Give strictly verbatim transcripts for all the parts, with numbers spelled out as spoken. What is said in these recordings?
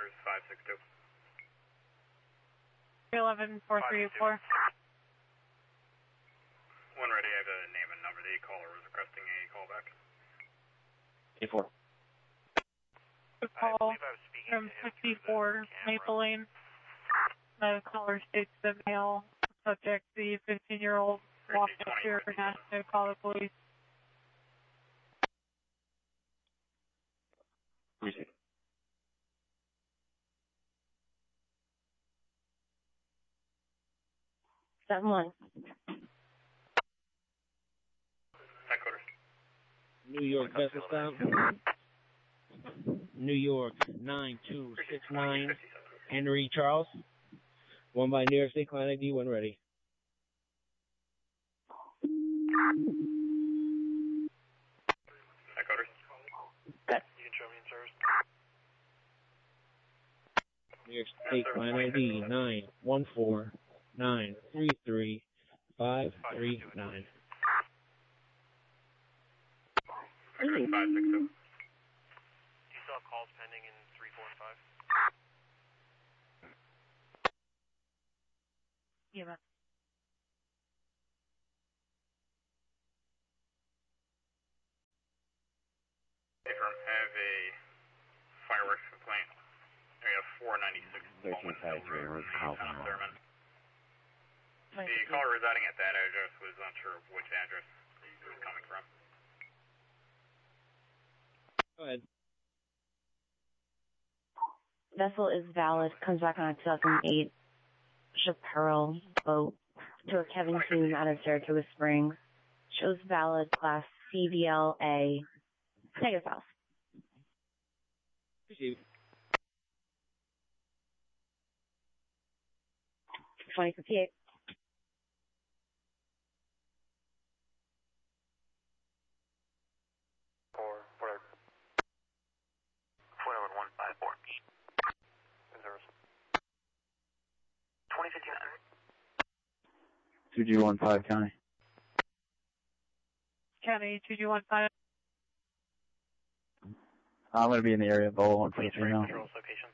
Headquarters, five six two. three eleven, four three eight four. When ready, I have a name and number. The caller was requesting a callback. eight four. A call from fifty-four Maple Lane. The caller states the male subject, the fifteen-year-old, walked up here and asked to call the police. Appreciate it. seven one. Headquarters. New York vessel stop. New York nine two six nine. Henry Charles. One by New York State Client I D when ready. Headquarters. Good. You can show me in service. New York State Client I D nine one four nine three three five three nine. Headquarters, five six two. Do you still have calls pending in three four and five? Yeah, man. Affirm, have a fireworks complaint. Area four ninety-six. thirteen five three, Road Calvin. The caller residing at that address was unsure of which address he was coming from. Go ahead. Vessel is valid. Comes back on a two thousand eight Chaparral boat to a Kevin Hume out of Saratoga Springs. Shows valid class C V L A. Negative files. Appreciate it. twenty fifty-eight. Four, four, four, one, five, four. twenty fifty-nine. two G one five, County. County two two one five. I'm going to be in the area of Bowl one Please fifty rate now. controls locations.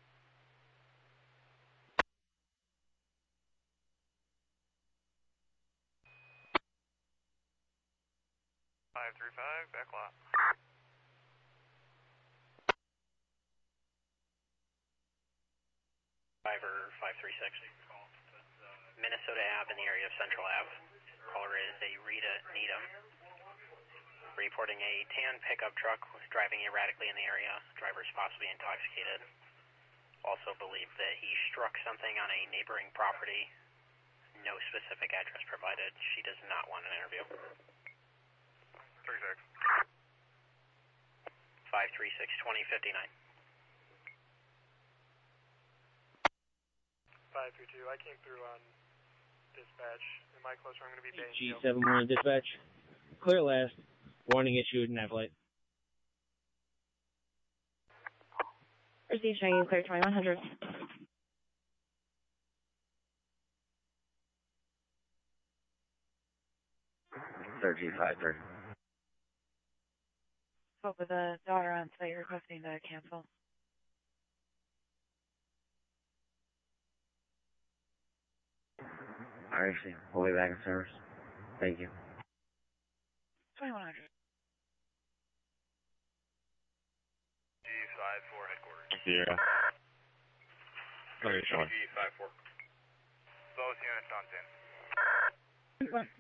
Five three five, back lot. Five or five three six. Minnesota Ave in the area of Central Ave. Caller is a Rita Needham. Reporting a tan pickup truck driving erratically in the area. Driver is possibly intoxicated. Also believed that he struck something on a neighboring property. No specific address provided. She does not want an interview. Three six. Five three six twenty fifty nine. Five three two. I came through on dispatch. Am I closer? I'm going to be Bain. G seven one dispatch. Clear last. Warning issued in F light. Receive showing clear twenty-one hundred. thirteen five three. Spoke with a daughter on site requesting to cancel. Alright, see. We'll be back in service. Thank you. twenty-one hundred. G five four headquarters. Zero. Okay, Sean. G five four. Both units on ten.